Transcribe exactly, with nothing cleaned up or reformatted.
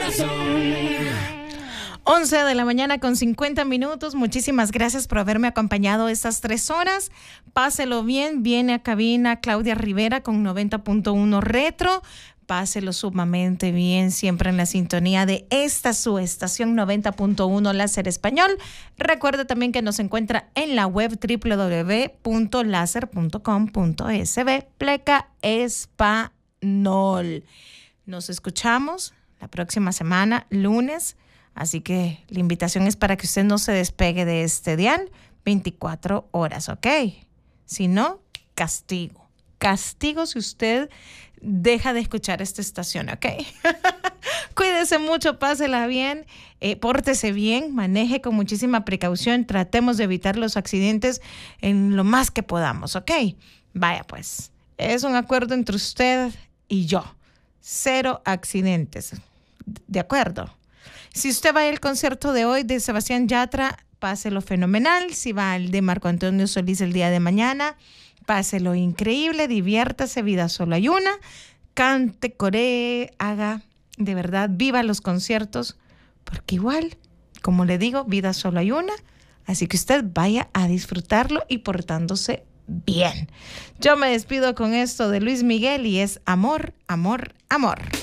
once de la mañana con cincuenta minutos. Muchísimas gracias por haberme acompañado estas tres horas. Páselo bien. Viene a cabina Claudia Rivera con noventa punto uno Retro. Páselo sumamente bien, siempre en la sintonía de esta su estación noventa punto uno Láser Español. Recuerde también que nos encuentra en la web doble u doble u doble u punto láser punto com punto es be, pleca español. Nos escuchamos la próxima semana, lunes. Así que la invitación es para que usted no se despegue de este dial veinticuatro horas, ¿ok? Si no, castigo. Castigo si usted deja de escuchar esta estación, ¿ok? Cuídese mucho, pásela bien, eh, pórtese bien, maneje con muchísima precaución, tratemos de evitar los accidentes en lo más que podamos, ¿ok? Vaya pues, es un acuerdo entre usted y yo. Cero accidentes, ¿de acuerdo? Si usted va al concierto de hoy de Sebastián Yatra, páselo fenomenal. Si va al de Marco Antonio Solís el día de mañana, páselo increíble, diviértase, vida solo hay una, cante, coree, haga, de verdad, viva los conciertos, porque igual, como le digo, vida solo hay una, así que usted vaya a disfrutarlo y portándose bien. Yo me despido con esto de Luis Miguel y es amor, amor, amor.